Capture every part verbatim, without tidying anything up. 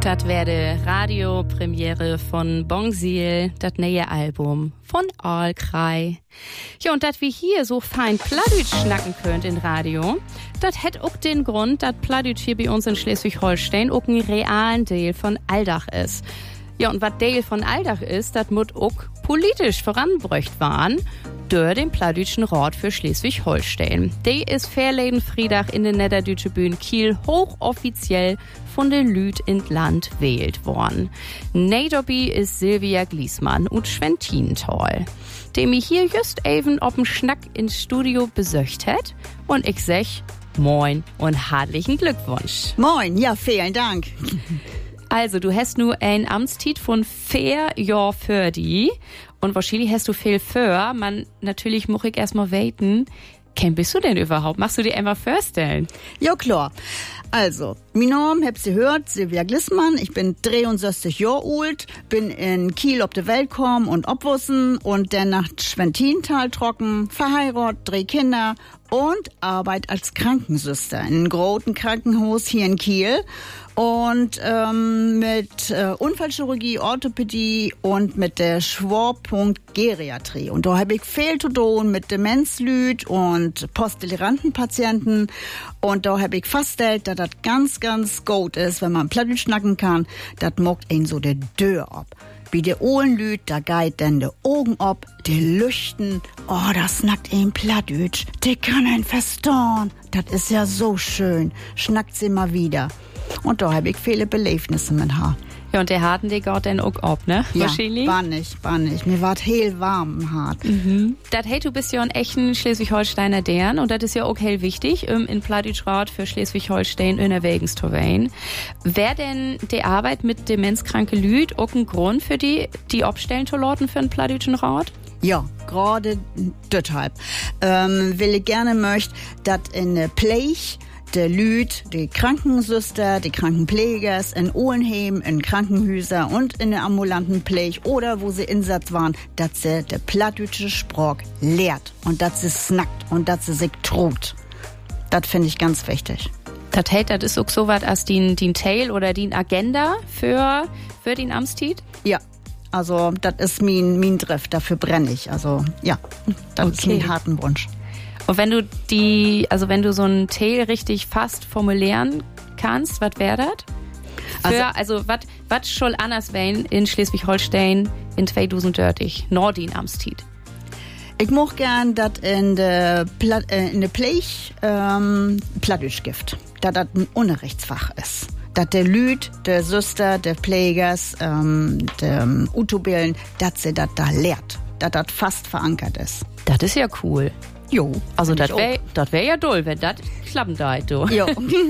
Das werde Radiopremiere von Bongsil, das neue Album von Aalkrei. Ja, und dat wir hier so fein Plattdeutsch schnacken könnt in Radio, dat hätt auch den Grund, dat Plattdeutsch hier bei uns in Schleswig-Holstein auch ein realen Teil von Alldach ist. Ja, und wat Teil von Alldach ist, dat mut auch politisch voranbröcht waren, durch den Plattdeutschen Rat für Schleswig-Holstein. Der ist verleden Freitag in der Niederdeutsche Bühne Kiel hochoffiziell von den Lüd in Land wählt worden. Neidobi ist Silvia Gliesmann und Schwentinental, der mich hier just eben ob'n Schnack ins Studio besöcht hat. Und ich sag moin und herzlichen Glückwunsch. Moin, ja, vielen Dank. Also, du hast nur ein Amtstitel von vier Jahr für die. Und wahrscheinlich hast du viel für. Man, natürlich muss ich erstmal weten. Ken bist du denn überhaupt? Machst du dir einmal vorstellen? Ja, klar. Also, mein Name habt ihr gehört, Silvia Gliesmann. Ich bin dreiundsechzig Jahre alt, bin in Kiel auf die Welt gekommen und obwussen und dann nach Schwentinental trocken, verheiratet, drei Kinder und arbeite als Krankenschwester in einem großen Krankenhaus hier in Kiel. Und ähm, mit äh, Unfallchirurgie, Orthopädie und mit der Schwerpunkt Geriatrie. Und da habe ich viel zu tun mit Demenzlüd und Posttoleranten-Patienten. Und da habe ich festgestellt, dass das ganz, ganz gut ist, wenn man Plattdeutsch schnacken kann. Das mockt ihn so der Dörr ab. Bei der Ohlenlüd, da geht dann die Augen ab, die Lüchten. Oh, das snackt ihn Plattdeutsch. Die kann ihn verstehen. Das ist ja so schön. Schnackt sie mal wieder. Und da habe ich viele Belebnisse mit Haar. Ja, und der harten, der geht dann auch ab, ne? Ja, war nicht, war nicht. Mir war hell warm im Hart. Mhm. Das hey, du bist ja ein echten Schleswig-Holsteiner Dern und das ist ja auch hell wichtig, um in Plattdeutschrat für Schleswig-Holstein unterwegs zu sein. Wäre denn die Arbeit mit demenzkranke Lüd auch ein Grund für die, die abstellen zu lauten für einen Plattdeutschen Rat? Ja, gerade deshalb. Ähm, will ich gerne möchte, dass in der Pflege der Lüd, die Krankenschwester, die Krankenpflegers in Olenheim, in Krankenhäuser und in der ambulanten Pflege oder wo sie Einsatz waren, dass sie der plattdeutsche Sprach lehrt und dass sie snackt und dass sie sich traut. Das finde ich ganz wichtig. Das hält, das ist auch so was als den, den Teil oder den Agenda für, für den Amtstitel? Ja. Also, das ist mein, mein Drift, dafür brenne ich. Also, ja, das okay. ist mein harten Wunsch. Und wenn du die, also wenn du so einen Teil richtig fast formulieren kannst, was wäre das? Also, also was was soll anders werden in Schleswig-Holstein in zweitausenddreißig, Nordin Amtstitel? Ich mag gern, dass in der Pla- äh, in der Pflege ähm, Plattdeutsch gibt, dass das ein Unterrichtsfach ist. Dass der Lüd, der Süster, der Pflegers, ähm, der Utobillen, dass sie das da lehrt, dass das fast verankert ist. Das ist ja cool. Jo. Also das wäre wär ja doll, wenn das klappen da, du. Jo.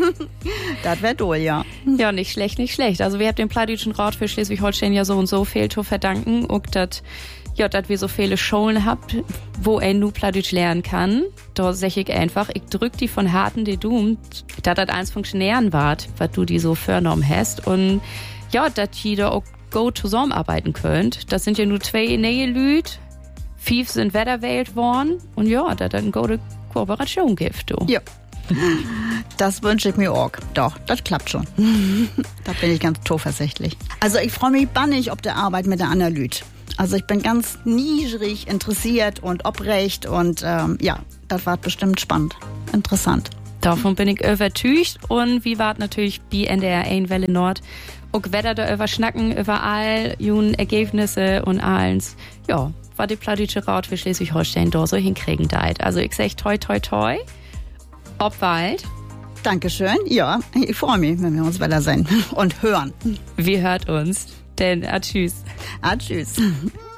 Das wäre doll, ja. Ja, nicht schlecht, nicht schlecht. Also wir haben dem Plattdeutschen Rat für Schleswig-Holstein ja so und so viel zu verdanken. Und dass ja, dass wir so viele Schulen habt, wo er nur Plattdeutsch lernen kann. Da sag ich einfach, ich drück die von harten die Doom, dass das eins Funktionären wart, was du die so vorgenommen hast. Und ja, dass jeder auch gut zusammenarbeiten könnt. Das sind ja nur zwei neue Lüd. Fünf sind weiterwählt worden. Und ja, dass das eine gute Kooperation gibt, du. Ja. Das wünsche ich mir auch. Doch, das klappt schon. Da bin ich ganz zuversichtlich. Also ich freue mich bannig auf die Arbeit mit der anderen Lüd. Also ich bin ganz niedrig interessiert und obrecht und ähm, ja, das war bestimmt spannend, interessant. Davon bin ich überzeugt und wie war natürlich die N D R eins Welle Nord auch Wetter da über schnacken, überall jungen Ergebnisse und allens. Ja, war die Plattdeutsche Rat für Schleswig-Holstein da so hinkriegen deit. Also ich sag toi toi toi, ob bald. Dankeschön, ja, ich freue mich, wenn wir uns wieder sehen und hören. Wir hört uns. Denn, a tschüss. A tschüss.